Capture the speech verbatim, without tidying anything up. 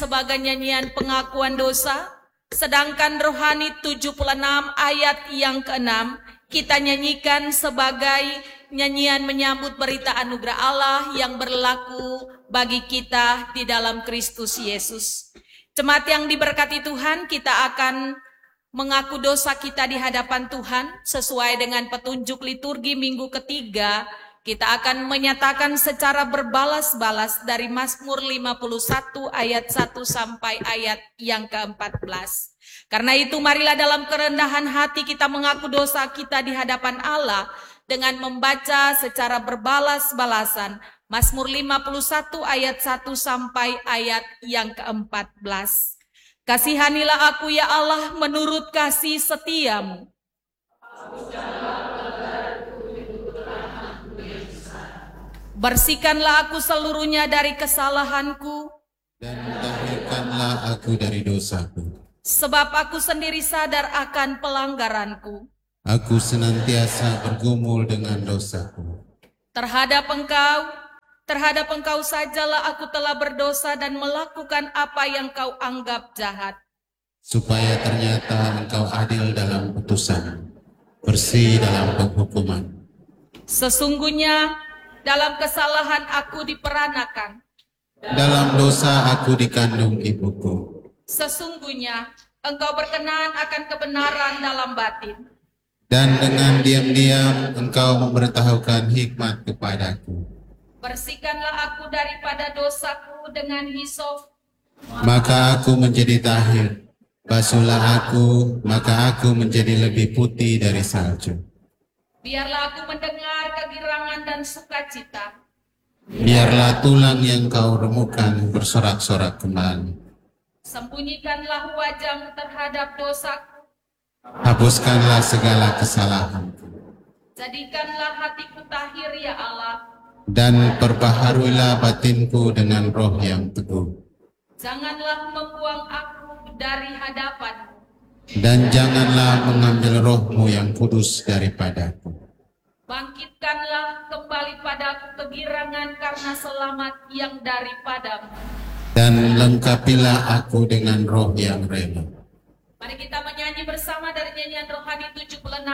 sebagai nyanyian pengakuan dosa, sedangkan rohani tujuh puluh enam ayat yang keenam kita nyanyikan sebagai nyanyian menyambut berita anugerah Allah yang berlaku bagi kita di dalam Kristus Yesus. Jemaat yang diberkati Tuhan, kita akan mengaku dosa kita di hadapan Tuhan sesuai dengan petunjuk liturgi minggu ketiga. Kita akan menyatakan secara berbalas-balas dari Mazmur lima puluh satu ayat satu sampai ayat yang keempat belas. Karena itu marilah dalam kerendahan hati kita mengaku dosa kita di hadapan Allah dengan membaca secara berbalas-balasan Mazmur lima puluh satu ayat satu sampai ayat yang keempat belas. Kasihanilah aku ya Allah menurut kasih setiamu. Bersihkanlah aku seluruhnya dari kesalahanku, dan tahirkanlah aku dari dosaku. Sebab aku sendiri sadar akan pelanggaranku. Aku senantiasa bergumul dengan dosaku. Terhadap engkau, terhadap engkau sajalah aku telah berdosa dan melakukan apa yang kau anggap jahat. Supaya ternyata engkau adil dalam putusan, bersih dalam penghukuman. Sesungguhnya dalam kesalahan aku diperanakan, dalam dosa aku dikandung ibuku. Sesungguhnya engkau berkenan akan kebenaran dalam batin, dan dengan diam-diam engkau memberitahukan hikmat kepadaku. Bersihkanlah aku daripada dosaku dengan hisop, maka aku menjadi tahir. Basuhlah aku, maka aku menjadi lebih putih dari salju. Biarlah aku mendengar kegirangan dan sukacita. Biarlah tulang yang kau remukan bersorak-sorak kembali. Sembunyikanlah wajahmu terhadap dosaku. Hapuskanlah segala kesalahanku. Jadikanlah hatiku tahir ya Allah. Dan perbaharuilah batinku dengan roh yang teguh. Janganlah membuang aku dari hadapanmu. Dan janganlah mengambil rohmu yang kudus daripadaku. Bangkitkanlah kembali padaku kegirangan karena selamat yang daripadamu. Dan lengkapilah aku dengan roh yang rela. Mari kita menyanyi bersama dari nyanyian rohani tujuh puluh enam.